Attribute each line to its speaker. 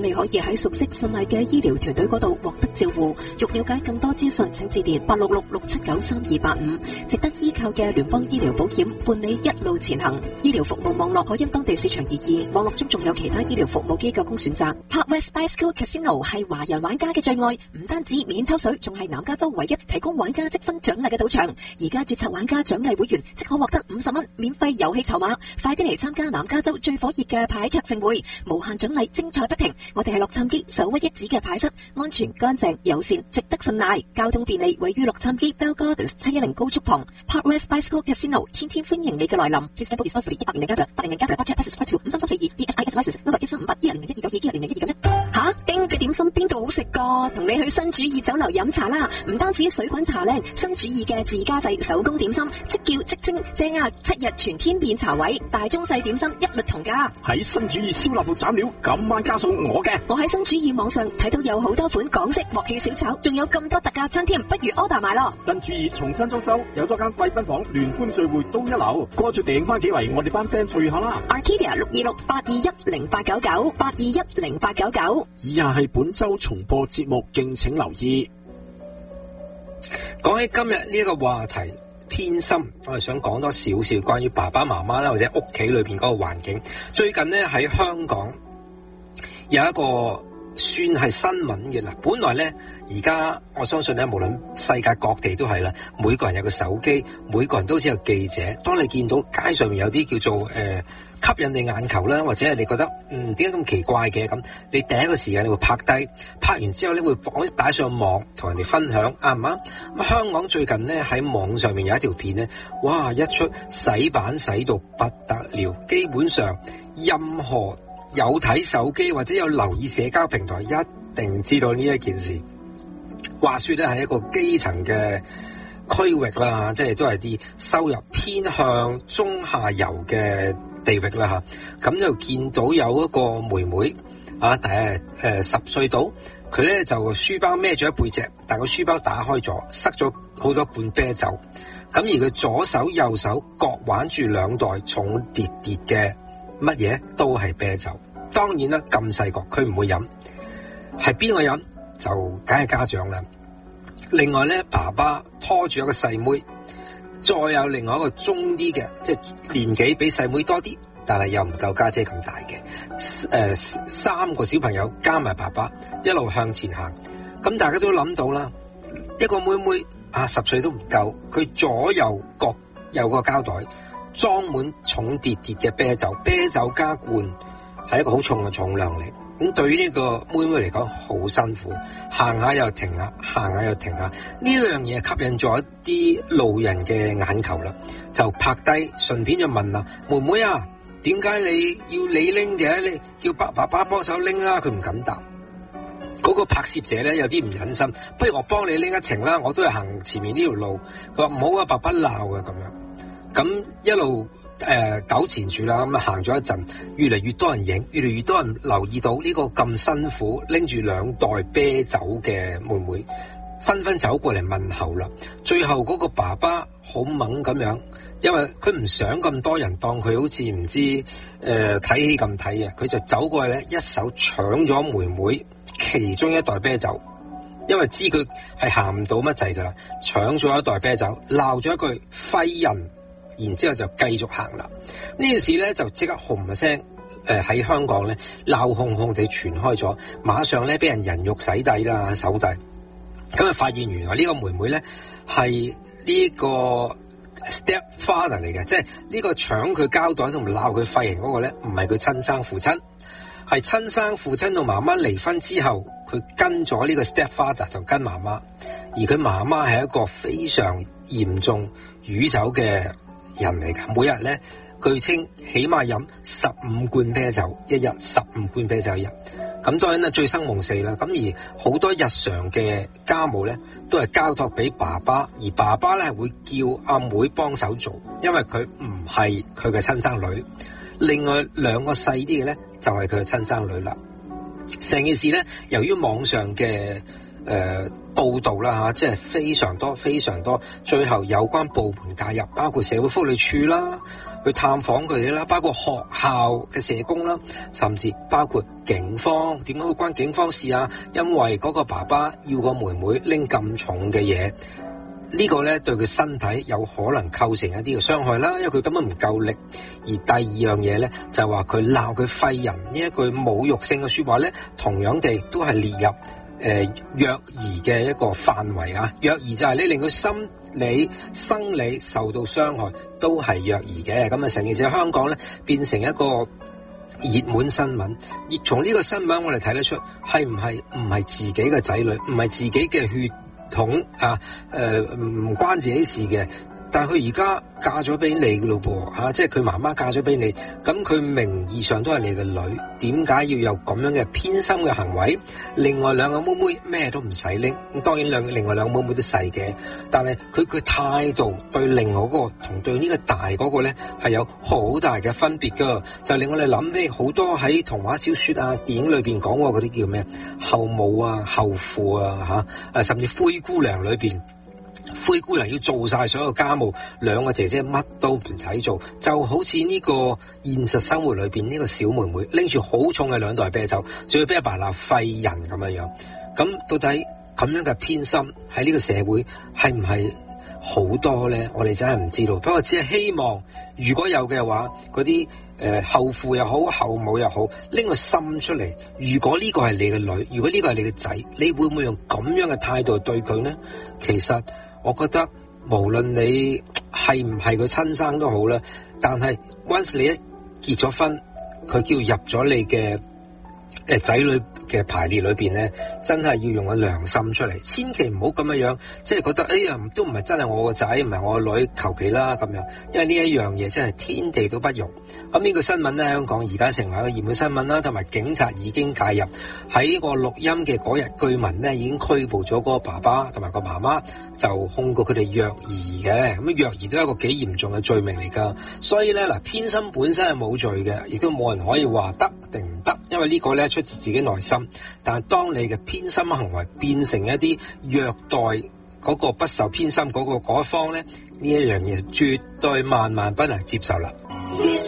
Speaker 1: 你可以喺熟悉信賴嘅醫療團隊嗰度獲得照顧。欲了解更多資訊，請致電866-679-3285。值得依靠嘅聯邦醫療保險，伴你一路前行。醫療服務網絡可因當地市場而異，網絡中仲有其他醫療服務機構供選擇。Park West Bicycle Casino 係華人玩家嘅最愛，唔單止免抽水，仲係南加州唯一提供玩家積分獎勵嘅賭場。而家註冊玩家獎勵會員，即可獲得50蚊免費遊戲籌碼。快啲嚟參加南加州最火熱嘅牌桌盛會，無限獎勵，精彩不停。我哋係洛杉磯首屈一指嘅牌室，安全、乾淨、友善，值得信賴。交通便利，位於洛杉磯 Bell Gardens 710高速旁。Park West Bicycle Casino 天天歡迎你嘅來臨。Please gamble responsibly. 18年零加2，8年零加2，不設 Taxes Subscribe to 5332 BSIS license number 13581011292101291。吓，丁嘅點心邊度好食噶？同你去新主義酒樓飲茶啦！唔單止水滾茶靚，新主義嘅自家製手工點心，即叫即蒸，正啊！7日全天變茶位，大中細點心一律同價。
Speaker 2: 喺新主義燒臘部斬料，今晚加數我嘅。
Speaker 1: 我喺新主義網上睇到有好多款港式鑊氣小炒，仲有咁多特價餐添，不如 order 埋咯。
Speaker 2: 新主義重新裝修，有多間貴賓房，聯歡聚會都一流。過住訂翻幾圍，我哋班 friend 聚下啦。
Speaker 1: Arcadia 626-821-0899
Speaker 3: 以下係本周重播節目，敬請留意。
Speaker 4: 講起今日呢一個話題偏心，我哋想講多少少關於爸爸媽媽啦，或者屋企裏邊嗰個環境。最近呢，喺香港有一個算係新聞嘅啦。本來呢，而家我相信呢，無論世界各地都係啦，每個人有個手機，每個人都好似有記者。當你見到街上面有啲叫做吸引你眼球啦，或者係你覺得點解咁奇怪嘅，咁你第一個時間你會拍低，拍完之後你會擺上網同人哋分享，啱唔啱？咁香港最近呢，喺網上面有一條片呢，哇，一出洗版洗到不得了，基本上任何有睇手機或者有留意社交平台一定知道呢一件事。話說咧，係一個基層嘅區域啦，即係都係啲收入偏向中下游嘅地域啦吓，咁就見到有一個妹妹啊，大概10歲到，佢咧就書包孭咗一背脊，但個書包打開咗，塞咗好多罐啤酒，咁而佢左手右手各玩住2袋重疊疊嘅乜嘢，都係啤酒。當然啦，咁細個佢唔會飲，係邊個飲就梗係家長啦。另外咧，爸爸拖住一個細妹，再有另外一個中啲嘅，即係年紀比細妹多啲，但係又唔夠家姐咁大嘅，3個小朋友加埋爸爸一路向前行。咁大家都諗到啦，一個妹妹啊10歲都唔夠，佢左右各有個膠袋裝滿重疊疊嘅啤酒，啤酒加罐係一個好重嘅重量嚟。咁對於呢個妹妹嚟講好辛苦，行下又停下，行下又停下，呢樣嘢吸引咗一啲路人嘅眼球啦，就拍低，順便就問啦，妹妹啊，點解你要你拎嘅？你叫爸爸幫手拎啊？佢唔敢答。嗰個拍攝者咧有啲唔忍心，不如我幫你拎一程啦，我都係行前面呢條路。佢話唔好啊，爸爸鬧啊咁樣。咁一路糾纏住啦，咁行咗一陣，越嚟越多人影，越嚟越多人留意到呢個咁辛苦拎住2袋啤酒嘅妹妹，紛紛走過嚟問候啦。最後嗰個爸爸好猛咁樣，因為佢唔想咁多人當佢好似唔知睇戲咁睇啊，佢就走過去咧，一手搶咗妹妹其中一袋啤酒，因為知佢係行唔到乜滯噶啦，搶咗一袋啤酒，鬧咗一句廢人。然之後就繼續行啦。呢件事咧就即刻轟一聲，喺香港咧鬧哄哄地傳開咗，馬上咧俾人肉洗底啦，手底。咁啊發現原來呢個妹妹咧係呢個 stepfather 嚟嘅，即係呢個搶佢膠袋同埋鬧佢廢人嗰個咧，唔係佢親生父親，係親生父親同媽媽離婚之後，佢跟咗呢個 stepfather 就跟媽媽，而佢媽媽係一個非常嚴重酗酒嘅人嚟噶，每日咧據稱起碼飲15罐啤酒一日，15罐啤酒一日。咁當然啦，醉生夢死啦。咁而好多日常嘅家務咧，都係交託俾爸爸，而爸爸咧會叫阿妹幫手做，因為佢唔係佢嘅親生女。另外2個細啲嘅咧，就係佢嘅親生女啦。成件事咧，由於網上嘅報道啦吓，即係非常多，最後有關部門介入，包括社會福利署啦， 去探訪佢哋啦，包括學校嘅社工啦，甚至包括警方。點解會關警方事啊？因為嗰個爸爸要個妹妹拎咁重嘅嘢，呢個咧對佢身體有可能構成一啲嘅傷害啦，因為佢根本唔夠力。而第二樣嘢咧就係話佢鬧佢廢人呢一句侮辱性嘅說話咧，同樣地都係列入虐兒嘅一個範圍啊。虐兒就係你令佢心理生理受到傷害，都係虐兒嘅。咁啊，成件事喺香港咧變成一個熱門新聞。而從呢個新聞我哋睇得出，係唔係自己嘅仔女，唔係自己嘅血統啊？唔關自己事嘅。但係佢而家嫁咗俾你嘅咯噃，即係佢媽媽嫁咗俾你，咁佢名義上都係你嘅女，點解要有咁樣嘅偏心嘅行為？另外兩個妹妹咩都唔使拎，咁當然另外兩個妹妹都細嘅，但係佢嘅態度對另外嗰個同對呢個大嗰個咧係有好大嘅分別噶，就令我哋諗起好多喺童話小說啊、電影裏邊講過嗰啲叫咩後母啊、後父啊甚至灰姑娘裏邊。灰姑娘要做晒所有家務，兩個姐姐乜都唔使做，就好似呢個現實生活裏邊呢個小妹妹拎住好重嘅2袋啤酒，仲要俾阿爸鬧廢人咁樣。咁到底咁樣嘅偏心喺呢個社會係唔係好多咧？我哋真係唔知道。不過只係希望，如果有嘅話，嗰啲後父又好，後母又好，拎個心出嚟。如果呢個係你嘅女，如果呢個係你嘅仔，你會唔會用咁樣嘅態度對佢呢？其實我覺得無論你係唔係佢親生都好啦，但係 once 你一結咗婚，佢叫入咗你嘅仔女嘅排列裏邊咧，真係要用個良心出嚟，千祈唔好咁樣，即係覺得哎呀都唔係真係我個仔，唔係我個女，求其啦咁樣，因為呢一樣嘢真係天地都不容。咁呢個新聞咧，香港而家成為一個熱門新聞啦，同埋警察已經介入，喺個錄音嘅嗰日，據聞咧已經拘捕咗嗰個爸爸同埋個媽媽，就控告佢哋虐兒嘅。咁虐兒都係一個幾嚴重嘅罪名嚟噶，所以咧嗱，偏心本身係冇罪嘅，亦都冇人可以話得定唔得，因為呢個咧出自自己內心。但係當你嘅偏心行為變成一啲虐待嗰個不受偏心嗰一方咧，呢一樣嘢絕對萬萬不能接受啦。